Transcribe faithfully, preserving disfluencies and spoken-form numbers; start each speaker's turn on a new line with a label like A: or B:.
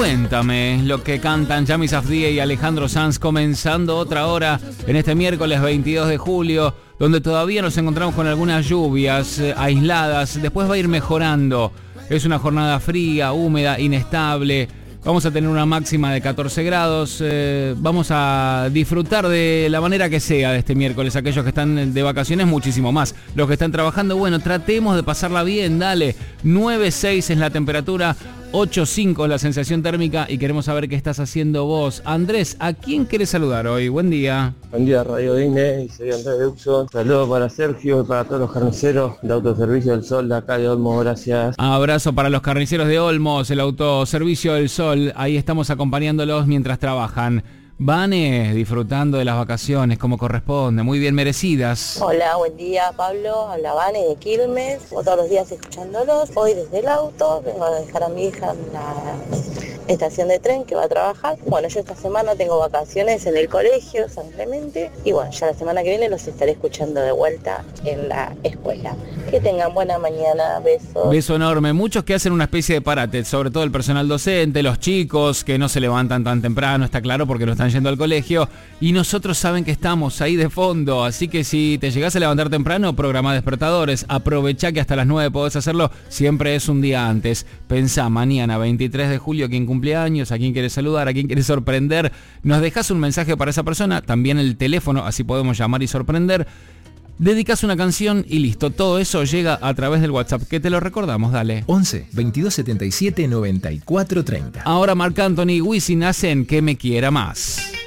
A: Cuéntame lo que cantan Yami Safdie y Alejandro Sanz, comenzando otra hora en este miércoles veintidós de julio, donde todavía nos encontramos con algunas lluvias eh, aisladas. Después va a ir mejorando. Es una jornada fría, húmeda, inestable. Vamos a tener una máxima de catorce grados. Eh, vamos a disfrutar de la manera que sea de este miércoles. Aquellos que están de vacaciones, muchísimo más. Los que están trabajando, bueno, tratemos de pasarla bien, dale. nueve seis es la temperatura, ocho cinco es la sensación térmica y queremos saber qué estás haciendo vos. Andrés, ¿a quién querés saludar hoy? Buen día.
B: Buen día, Radio Dine, soy Andrés Deuxo. Saludos para Sergio y para todos los carniceros de Autoservicio del Sol de acá de Olmo, gracias.
A: Abrazo para los carniceros de Olmos, el Autoservicio del Sol. Ahí estamos acompañándolos mientras trabajan. Vane, disfrutando de las vacaciones como corresponde, muy bien merecidas.
C: Hola, buen día Pablo, habla Vane de Quilmes, como todos los días escuchándolos. Hoy desde el auto vengo a dejar a mi hija en la estación de tren que va a trabajar. Bueno, yo esta semana tengo vacaciones en el colegio San Clemente y bueno, ya la semana que viene los estaré escuchando de vuelta en la escuela. Que tengan buena mañana, besos.
A: Beso enorme. Muchos que hacen una especie de parate, sobre todo el personal docente, los chicos que no se levantan tan temprano, está claro, porque no están yendo al colegio, y nosotros saben que estamos ahí de fondo, así que si te llegás a levantar temprano, programa despertadores, aprovechá que hasta las nueve podés hacerlo, siempre es un día antes. Pensá, mañana veintitrés de julio, quién cumple años, a quién quieres saludar, a quién quieres sorprender, nos dejás un mensaje para esa persona, también el teléfono, así podemos llamar y sorprender. Dedicas una canción y listo, todo eso llega a través del WhatsApp, que te lo recordamos, dale.
D: once, veintidós setenta y siete, noventa y cuatro treinta.
A: Ahora Marc Anthony, Wisin hacen Que me quiera más.